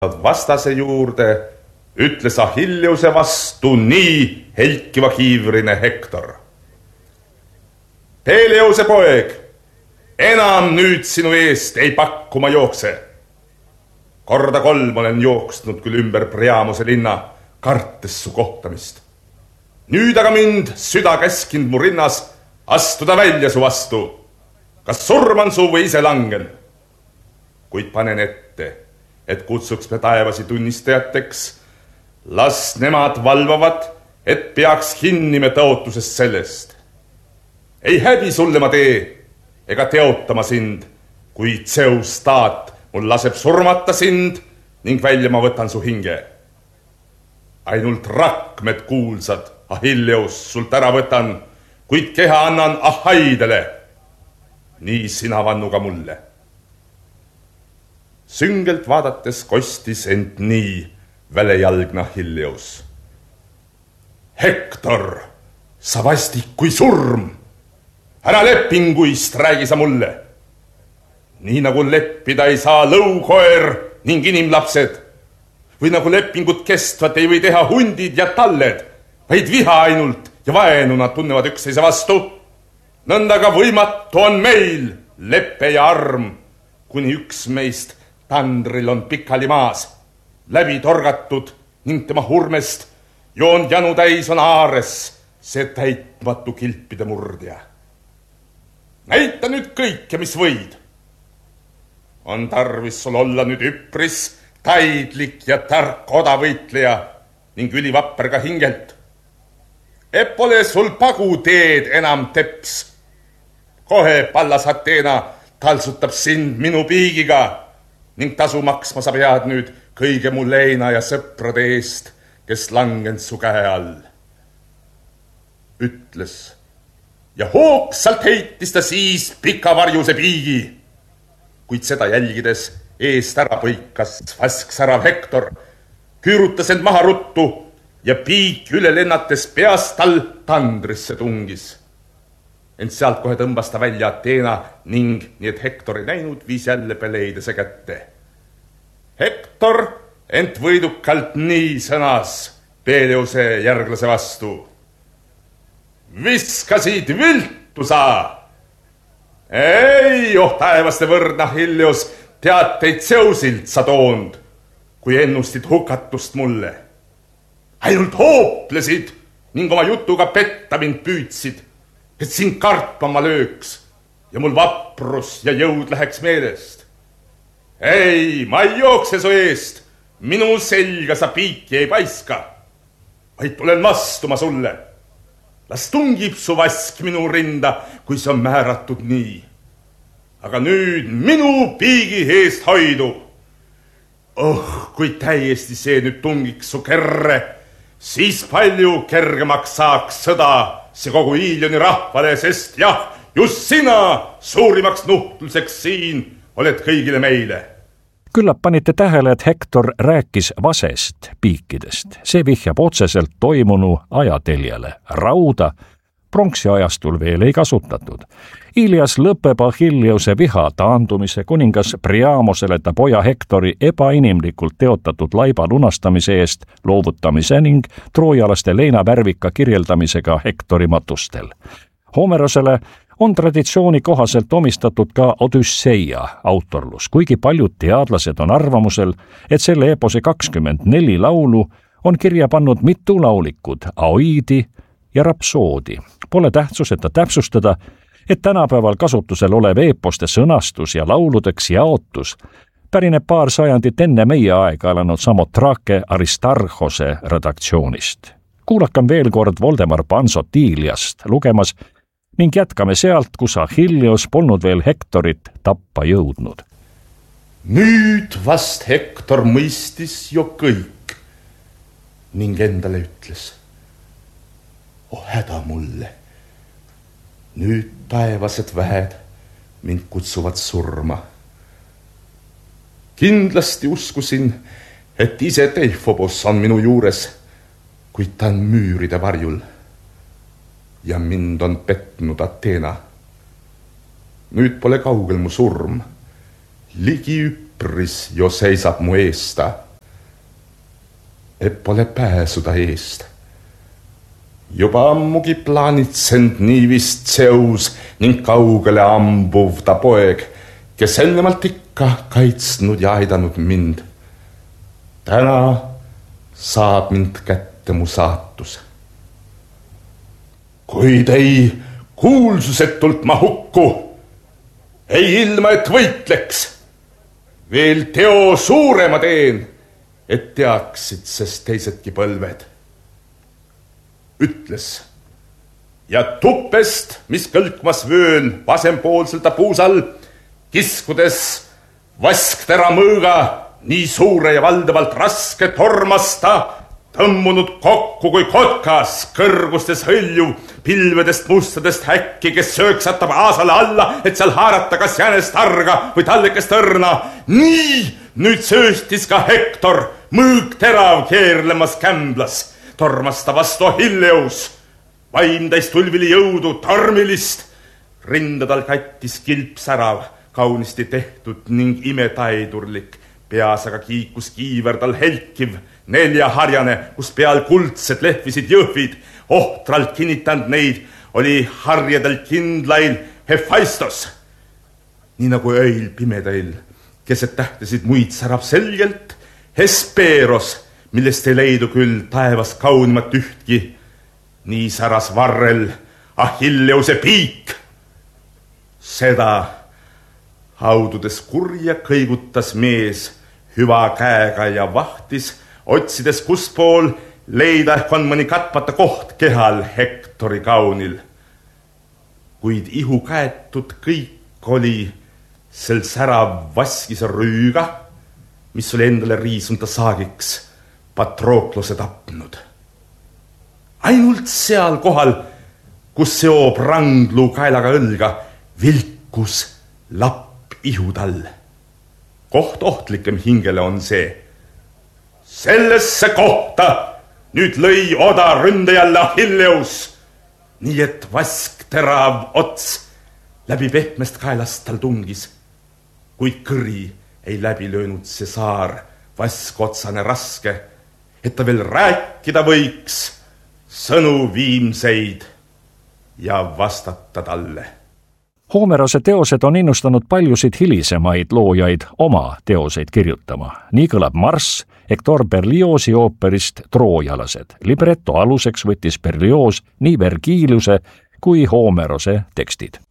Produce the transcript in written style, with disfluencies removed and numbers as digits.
vastase juurde, ütles Achilleuse vastu nii helkiva kiivrine Hektor. Peleuse poeg, enam nüüd sinu eest ei pakku ma jookse. Korda 3 olen jooksnud küll ümber Priamuse linna, kartes su kohtamist. Nüüd aga mind süda käskind mu rinnas astuda välja su vastu. Kas surman su või ise langen? Kuid panen ette, et kutsuks me taevasi tunnistajateks. Las nemad valvavad, et peaks kinni me tõotusest sellest. Ei häbi sulle ma tee, ega teotama sind, kui Zeus taat mul laseb surmata sind ning välja ma võtan su hinge. Ainult rakmed kuulsad, Achilleus, sult ära võtan, kuid keha annan Achaidele. Nii sina vannu ka mulle. Süngelt vaadates kostis ent nii välejalgne Achilleus. Hektor, sa vastik kui surm. Ära lepinguist räägi sa mulle. Nii nagu leppida ei saa lõukoer ning inimlapsed, või nagu lepingut kestvat ei või teha hundid ja talled, vaid viha ainult ja vaenu nad tunnevad üksteise vastu. Nõnda ka võimatu on meil leppe ja arm, kuni üks meist tandril on pikali maas, läbi torgatud ning tema hurmest joond janu täis on aares, see täitmatu kilpide murdja. Näita nüüd kõike, mis võid. On tarvis sul olla nüüd üpris taidlik ja tark odavõitleja ning ülivapper ka hingelt. Pole sul pagu teed enam teps. Kohe pallas Ateena talsutab sind minu piigiga ning tasu maksma sa pead nüüd kõige mu leina ja sõprade eest, kes langend su käe all. Ütles ja hoogsalt heitis ta siis pika varjuse piigi, kuid seda jälgides eest ära põikas vasksärav Hektor, küürutas end maha ruttu ja piik üle lennates peast tal tandrisse tungis. Ent sealt kohe tõmbas ta välja Ateena ning, nii et Hektor ei näinud, viis jälle Peleidese kätte. Hektor ent võidukalt nii sõnas Peleuse järglase vastu. Viskasid viltu sa! Ei, taevaste võrdne Achilleus, teateid Zeusilt sa toond, kui ennustid hukatust mulle. Ainult hooplesid ning oma jutuga petta mind püüdsid, et sind kartma ma lööks ja mul vaprus ja jõud läheks meelest. Ei, ma ei jookse su eest, minu selga sa piiki ei paiska, vaid tulen vastuma sulle. Las tungib su vask minu rinda, kui see on määratud nii. Aga nüüd minu piigi eest hoidu. Kui täiesti see nüüd tungiks su kerre, siis palju kergemaks saaks sõda see kogu Iilioni rahvale, sest jah, just sina suurimaks nuhtluseks siin oled kõigile meile. Küllap panite tähele, et Hektor rääkis vasest piikidest. See vihjab otseselt toimunu ajateljele. Rauda pronksiajastul veel ei kasutatud. Ilias lõpeb Achilleuse viha taandumise, kuningas Priamosele ta poja Hektori ebainimlikult teotatud laiba lunastamise eest loovutamise ning troojalaste leinavärvika kirjeldamisega Hektori matustel. Homerosele on traditsiooni kohaselt omistatud ka Odüsseia autorlus, kuigi paljud teadlased on arvamusel, et selle epose 24 laulu on kirja pannud mitu laulikud, Aoidi ja Rapsoodi. Pole tähtsuseta täpsustada, et tänapäeval kasutusel olev eeposte sõnastus ja lauludeks jaotus pärineb paar sajandit enne meie aega elanud Samotrake Aristarhose redaktsioonist. Kuulakam veel kord Voldemar Pansot Iliast lugemas ning jätkame sealt, kus Achilleus polnud veel Hektorit tappa jõudnud. Nüüd vast Hektor mõistis ju kõik ning endale ütles. Häda mulle. Nüüd taevased vähed mind kutsuvad surma. Kindlasti uskusin, et ise Teifobos on minu juures, kuid ta on müüride varjul. Ja mind on petnud Ateena. Nüüd pole kaugel mu surm. Ligi üpris jo seisab mu eesta. et pole pääsuda eest. Juba ammugi plaanitsend nii vist Zeus ning kaugele ambuv ta poeg, kes ennemalt ikka kaitsnud ja aidanud mind. Täna saab mind kätte mu saatus. Kuid ei kuulsusetult ma hukku, ei ilma, et võitleks. Veel teo suurema teen, et teaksid, sest teisedki põlved. Ütles, ja tuppest, mis kõlkmas vöön vasempoolselta puusal, kiskudes vasktera mõõga, nii suure ja valdavalt raske tormas ta, tõmmunud kokku kui kotkas, kõrgustes hõljuv, pilvedest mustadest häkki, kes sööksatab aasale alla, et seal haarata kas jänest targa või tallekest õrna. Nii nüüd sööstis ka Hektor, mõõg terav keerlemas kämblas, tormas ta vastu Achilleus. Vaim täis tulvili jõudu, tormilist, rinda tal kattis kilp särav, kaunisti tehtud ning imetaidurlik. Peas aga kiikus kiiver tal helkiv, neljaharjane, kus peal kuldsed lehvisid jõhvid. Ohtralt kinnitanud neid oli harjadel kindlail Hephaistos. Nii nagu öil pimedail, keset tähtesid muid särab selgelt Hesperos, millest ei leidu küll taevas kaunimat ühtki. Nii säras varrel Achilleuse piik. Seda haududes kurja kõigutas mees hüva käega ja vahtis, otsides kuspool leida ehk on mõni katmata koht kehal Hektori kaunil. Kuid ihu käetud kõik oli sel särav vaskise rüüga, mis oli endale riisunta saagiks Patroklose tapnud. Ainult seal kohal, kus seob ranglu kaelaga õlga, vilkus lapp ihu tal. Koht ohtlikem hingele on see. Sellesse kohta nüüd lõi oda ründajalle Achilleus, nii et vaskterav ots läbi pehmest kaelast tal tungis, kuid kõri ei läbi löönud see saar, vaskotsane raske, et ta veel rääkida võiks sõnu viimseid ja vastata talle. Homerose teosed on innustanud paljusid hilisemaid loojaid oma teoseid kirjutama. Nii kõlab Marss Hector Berliozi ooperist Troojalased. Libretto aluseks võttis Berlioz nii Vergiliuse kui Homerose tekstid.